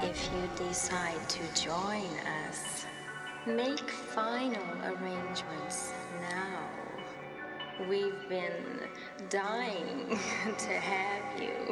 If you decide to join us, make final arrangements now. We've been dying to have you.